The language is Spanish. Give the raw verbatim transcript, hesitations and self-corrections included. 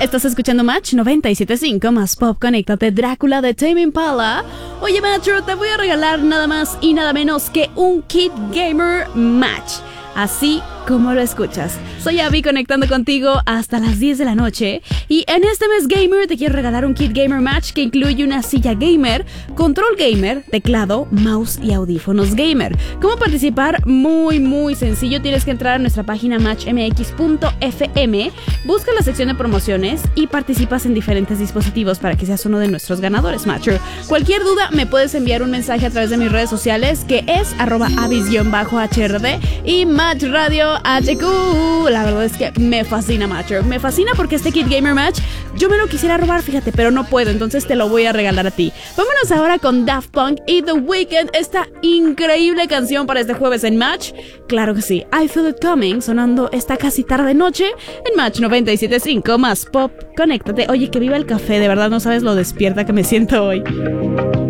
Estás escuchando Match noventa y siete punto cinco más Pop. Conéctate, Drácula de Tame Impala. Oye, Macho, te voy a regalar nada más y nada menos que un Kit Gamer Match. Así como lo escuchas. Soy Abby conectando contigo hasta las diez de la noche. Y en este mes gamer te quiero regalar un Kit Gamer Match que incluye una silla gamer, control gamer, teclado, mouse y audífonos gamer. ¿Cómo participar? Muy muy sencillo. Tienes que entrar a nuestra página match m x punto f m, busca la sección de promociones y participas en diferentes dispositivos para que seas uno de nuestros ganadores, Matcher. Cualquier duda me puedes enviar un mensaje a través de mis redes sociales, que es arroba avis-h r d y Match Radio H Q. La verdad es que me fascina, Matcher. Me fascina porque este Kit Gamer Match yo me lo quisiera robar, fíjate, pero no puedo, entonces te lo voy a regalar a ti. Vámonos ahora con Daft Punk y The Weeknd, esta increíble canción para este jueves en Match. Claro que sí, I Feel It Coming, sonando esta casi tarde noche en Match noventa y siete punto cinco más Pop. Conéctate. Oye, que viva el café, de verdad no sabes lo despierta que me siento hoy.